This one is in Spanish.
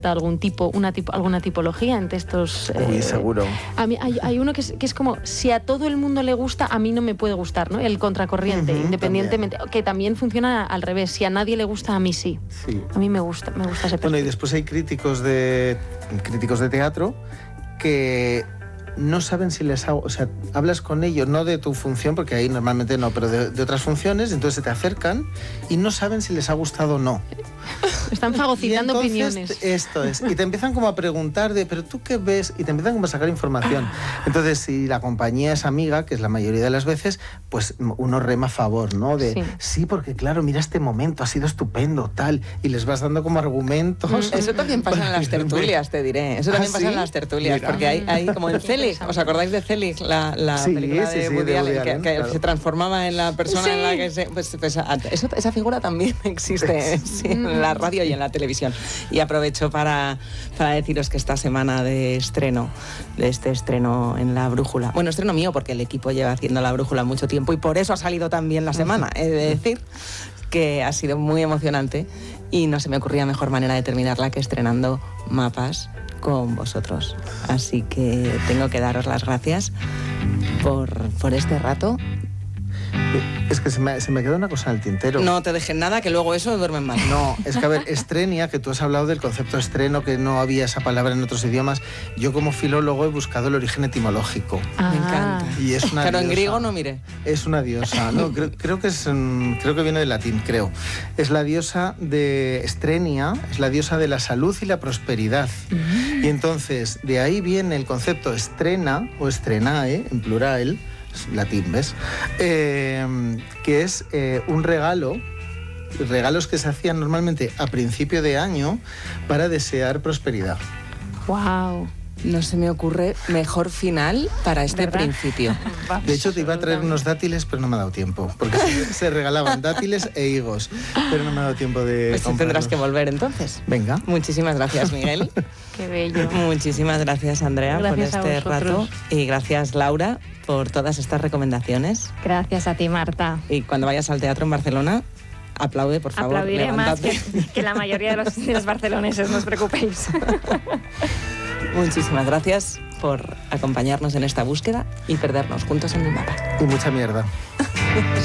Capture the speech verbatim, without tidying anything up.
algún tipo, una tipo, alguna tipología en textos. Uy, eh, seguro. A mí hay, hay uno que es, que es como, si a todo el mundo le gusta, a mí no me puede gustar, ¿no? El contracorriente, uh-huh, independientemente, también. que también funciona al revés. Si a nadie le gusta, a mí sí. Sí. A mí me gusta, me gusta ese perfil. Bueno, y después hay críticos de críticos de teatro que no saben si les hago, o sea, hablas con ellos, no de tu función, porque ahí normalmente no, pero de, de otras funciones, entonces se te acercan y no saben si les ha gustado o no. Están fagocitando opiniones. Esto es. Y te empiezan como a preguntar de, ¿pero tú qué ves? Y te empiezan como a sacar información. Entonces, si la compañía es amiga, que es la mayoría de las veces, pues uno rema a favor, ¿no? De, sí, sí porque claro, mira este momento, ha sido estupendo, tal. Y les vas dando como argumentos. Eso también pasa en las tertulias, te diré. Eso también ¿Ah, pasa sí? en las tertulias, mira. Porque hay, hay como en Zelig, ¿os acordáis de Zelig? La, la sí, película sí, de sí, Woody de Allen, Woody que, Allen, que claro. se transformaba en la persona sí. en la que se... Pues, pues, eso, esa figura también existe sí, en la radio y en la televisión. Y aprovecho para, para deciros que esta semana de estreno, de este estreno en La Brújula, bueno, estreno mío porque el equipo lleva haciendo La Brújula mucho tiempo y por eso ha salido tan bien la semana, he de decir que ha sido muy emocionante y no se me ocurría mejor manera de terminarla que estrenando Mapas con vosotros. Así que tengo que daros las gracias por, por este rato. Es que se me, se me queda una cosa en el tintero. No te dejen nada, que luego eso duermen mal. No, es que a ver, estrenia, que tú has hablado del concepto estreno, que no había esa palabra en otros idiomas. Yo como filólogo he buscado el origen etimológico. Ah. Me encanta. Y es una Claro, diosa. En griego no mire. Es una diosa. No, creo, creo que es, creo que viene del latín, creo. Es la diosa de Estrenia, es la diosa de la salud y la prosperidad. Mm. Y entonces, de ahí viene el concepto estrena o estrenae, en plural, latín, ¿ves? Eh, que es eh, un regalo, regalos que se hacían normalmente a principio de año para desear prosperidad. ¡Wow! No se me ocurre mejor final para este ¿verdad? Principio. De hecho, te iba a traer unos dátiles, pero no me ha dado tiempo, porque se, se regalaban dátiles e higos, pero no me ha dado tiempo de Pues comprarlos. tendrás que volver entonces. Venga. Muchísimas gracias, Miguel. Qué bello. Muchísimas gracias, Andrea, gracias por este rato. Y gracias, Laura, por todas estas recomendaciones. Gracias a ti, Marta. Y cuando vayas al teatro en Barcelona, aplaude, por favor. Aplaudiré levántate. más que, que la mayoría de los, de los barceloneses, no os preocupéis. Muchísimas gracias por acompañarnos en esta búsqueda y perdernos juntos en el mapa. Y mucha mierda.